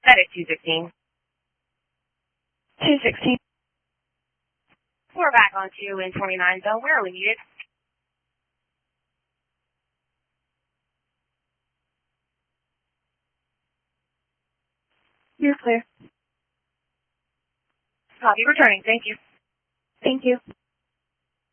That is 216. 216. We're back on 2 in 29 zone. Where are we needed? You're clear. Copy returning. Thank you. Thank you.